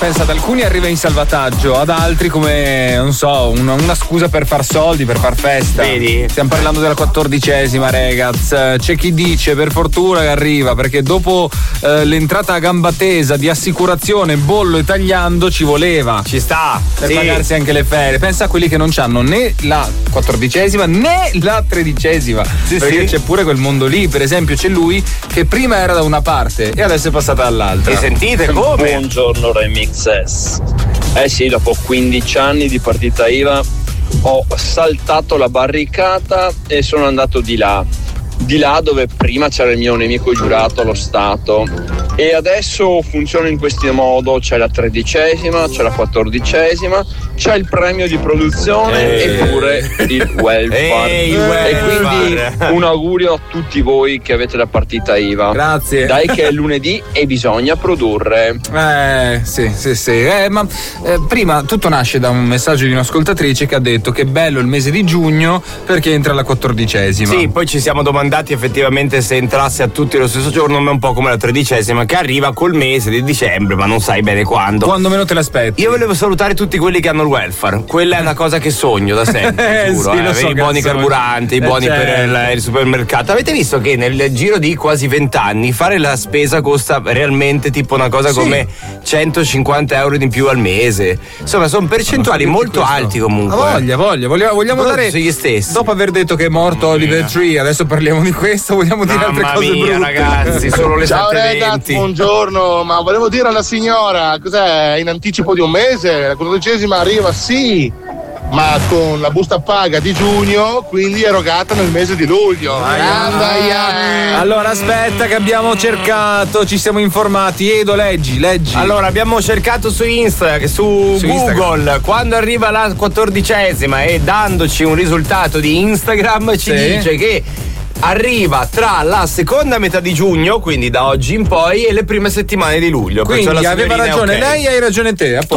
pensa, ad alcuni arriva in salvataggio, ad altri come, non so, una scusa per far soldi, per far festa. Vedi? Stiamo parlando della 14ª, ragazzi. C'è chi dice per fortuna che arriva, perché dopo l'entrata a gamba tesa di assicurazione, bollo e tagliando ci voleva. Ci sta. Per pagarsi anche le ferie. Pensa a quelli che non c'hanno né la 14ª né la 13ª. Perché c'è pure quel mondo lì. Per esempio c'è lui che prima era da una parte e adesso è passata dall'altra. E sentite come? Buongiorno Remix S. Sì, dopo 15 anni di partita IVA ho saltato la barricata e sono andato di là dove prima c'era il mio nemico giurato, lo Stato, e adesso funziona in questo modo: c'è la 13ª, c'è la 14ª, c'è il premio di produzione e pure il welfare. E quindi un augurio a tutti voi che avete la partita IVA. Grazie. Dai che è lunedì e bisogna produrre. Sì. Ma prima tutto nasce da un messaggio di un'ascoltatrice che ha detto che è bello il mese di giugno perché entra la 14ª. Sì, poi ci siamo domandati effettivamente se entrasse a tutti lo stesso giorno, ma è un po' come la 13ª che arriva col mese di dicembre, ma non sai bene quando. Quando meno te l'aspetti. Io volevo salutare tutti quelli che hanno il welfare. Quella è una cosa che sogno da sempre. Giuro, sì, lo so, i buoni carburanti, i buoni per il supermercato. Avete visto che nel giro di quasi 20 anni fare la spesa costa realmente tipo una cosa come 150 euro in più al mese? Insomma, sono percentuali molto alti comunque. Vogliamo dare sugli stessi. Dopo aver detto che è morto Oliver Tree, adesso parliamo di questo, vogliamo dire altre cose brutte. Ragazzi, sono le 7:20. Ciao ragazzi, buongiorno, ma volevo dire alla signora, cos'è, in anticipo di un mese, la 14ª arriva, sì, ma con la busta paga di giugno, quindi erogata nel mese di luglio. Allora aspetta che abbiamo cercato, ci siamo informati. Edo, leggi. Allora abbiamo cercato su Google Instagram. quando arriva la 14ª e dandoci un risultato di Instagram ci dice che arriva tra la seconda metà di giugno, quindi da oggi in poi, e le prime settimane di luglio. Quindi aveva ragione lei e hai ragione te.